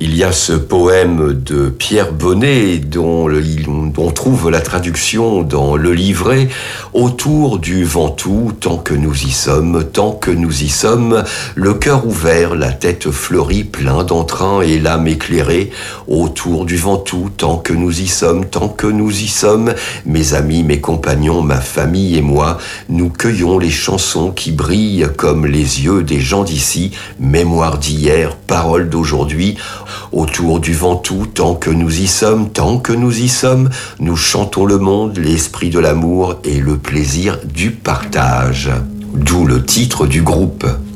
Il y a ce poème de Pierre Bonnet dont on trouve la traduction dans le livret « Autour du Ventoux, tant que nous y sommes, tant que nous y sommes, le cœur ouvert, la tête fleurie, plein d'entrain et l'âme éclairée. Autour du Ventoux, tant que nous y sommes, tant que nous y sommes, mes amis, mes compagnons, ma famille et moi, nous cueillons les chansons qui brillent comme les yeux des gens d'ici, mémoire d'hier, paroles d'aujourd'hui. Autour du Ventoux, tant que nous y sommes, tant que nous y sommes, nous chantons le monde, l'esprit de l'amour et le plaisir du partage. » D'où le titre du groupe.